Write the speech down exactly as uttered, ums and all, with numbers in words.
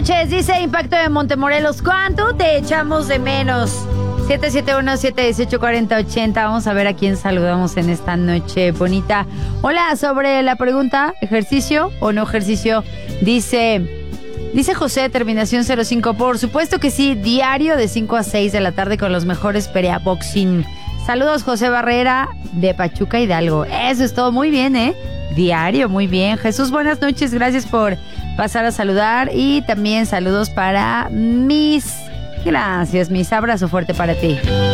noches, dice Impacto de Montemorelos. ¿Cuánto te echamos de menos? siete siete uno, siete uno ocho, cuatro cero ocho cero. Vamos a ver a quién saludamos en esta noche bonita. Hola, sobre la pregunta, ¿ejercicio o no ejercicio? Dice, dice José, terminación cero cinco. Por supuesto que sí, diario de cinco a seis de la tarde con los mejores Perea Boxing. Saludos, José Barrera, de Pachuca Hidalgo. Eso es todo, muy bien, ¿eh? Diario, muy bien. Jesús, buenas noches, gracias por pasar a saludar. Y también saludos para mis... Gracias, mis. Abrazo fuerte para ti.